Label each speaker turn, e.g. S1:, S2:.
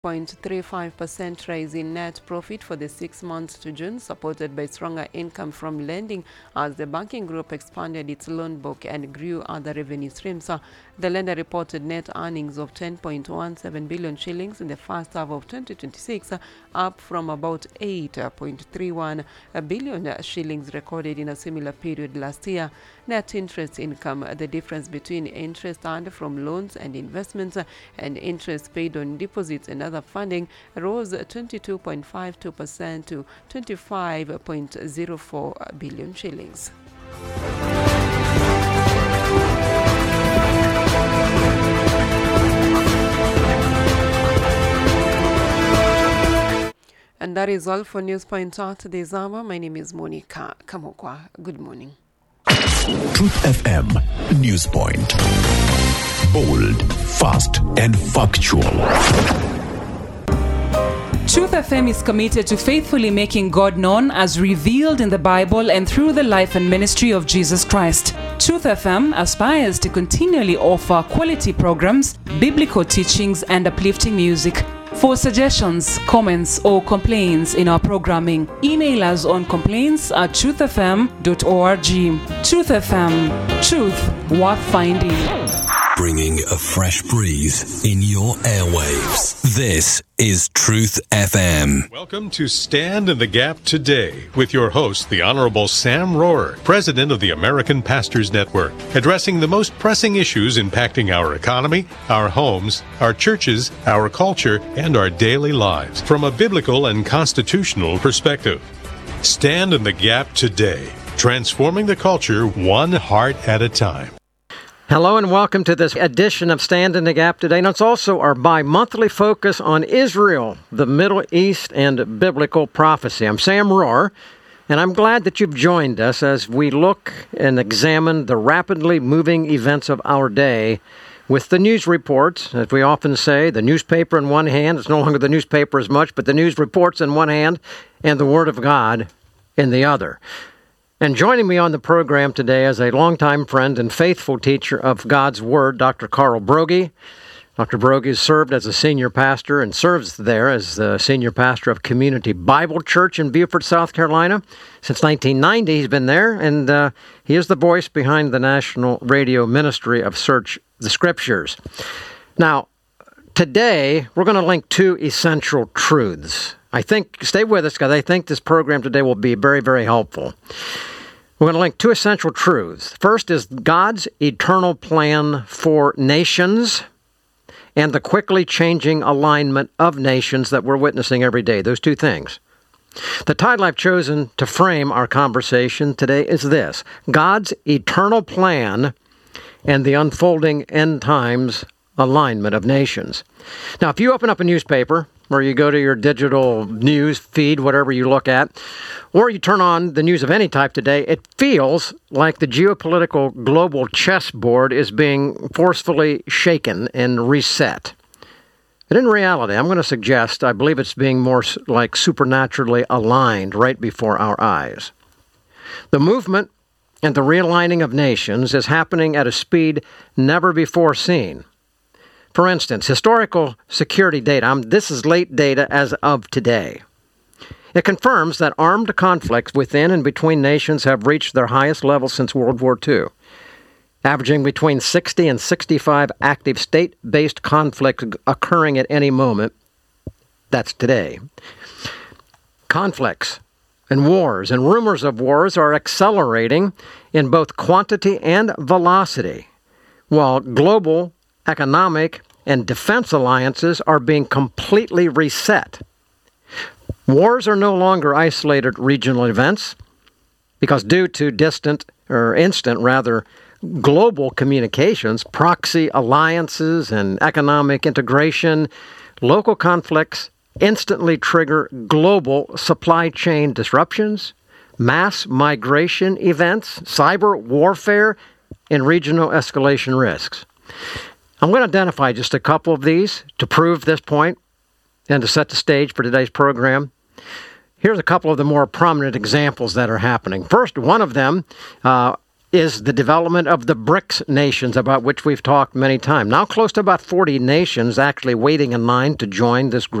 S1: 0.35% rise in net profit for the 6 months to June, supported by stronger income from lending as the banking group expanded its loan book and grew other revenue streams. The lender reported net earnings of 10.17 billion shillings in the first half of 2026, up from about 8.31 billion shillings recorded in a similar period last year. Net interest income, the difference between interest earned from loans and investments and interest paid on deposits and other funding, rose 22.52% to 25.04 billion shillings. And that is all for News Point out this hour. My name is Monica Kamokwa. Good morning.
S2: Truth FM News Point. Bold, fast, and factual.
S3: Truth FM is committed to faithfully making God known as revealed in the Bible and through the life and ministry of Jesus Christ. Truth FM aspires to continually offer quality programs, biblical teachings, and uplifting music. For suggestions, comments, or complaints in our programming, email us on complaints@truthfm.org. Truth FM, truth worth finding.
S2: Bringing a fresh breeze in your airwaves. This is Truth FM.
S4: Welcome to Stand in the Gap Today with your host, the Honorable Sam Rohrer, President of the American Pastors Network, addressing the most pressing issues impacting our economy, our homes, our churches, our culture, and our daily lives from a biblical and constitutional perspective. Stand in the Gap Today, transforming the culture one heart at a time.
S5: Hello and welcome to this edition of Stand in the Gap Today. And it's also our bi-monthly focus on Israel, the Middle East, and biblical prophecy. I'm Sam Rohrer, and I'm glad that you've joined us as we look and examine the rapidly moving events of our day with the news reports. As we often say, the newspaper in one hand, it's no longer the newspaper as much, but the news reports in one hand and the Word of God in the other. And joining me on the program today is a longtime friend and faithful teacher of God's Word, Dr. Carl Broggi. Dr. Broggi has served as a senior pastor and serves there as the senior pastor of Community Bible Church in Beaufort, South Carolina. Since 1990, he's been there, and he is the voice behind the national radio ministry of Search the Scriptures. Now, today, we're going to link two essential truths. Stay with us, because I think this program today will be very, very helpful. We're going to link two essential truths. First is God's eternal plan for nations and the quickly changing alignment of nations that we're witnessing every day. Those two things. The title I've chosen to frame our conversation today is this: God's eternal plan and the unfolding end times alignment of nations. Now, if you open up a newspaper, or you go to your digital news feed, whatever you look at, or you turn on the news of any type today, it feels like the geopolitical global chessboard is being forcefully shaken and reset. But in reality, I'm going to suggest, I believe it's being more like supernaturally aligned right before our eyes. The movement and the realigning of nations is happening at a speed never before seen. For instance, historical security data, this is late data as of today. It confirms that armed conflicts within and between nations have reached their highest level since World War II, averaging between 60 and 65 active state-based conflicts occurring at any moment. That's today. Conflicts and wars and rumors of wars are accelerating in both quantity and velocity, while global economic and defense alliances are being completely reset. Wars are no longer isolated regional events because due to instant global communications, proxy alliances, and economic integration, local conflicts instantly trigger global supply chain disruptions, mass migration events, cyber warfare, and regional escalation risks. I'm going to identify just a couple of these to prove this point and to set the stage for today's program. Here's a couple of the more prominent examples that are happening. First, one of them is the development of the BRICS nations, about which we've talked many times. Now close to about 40 nations actually waiting in line to join this group.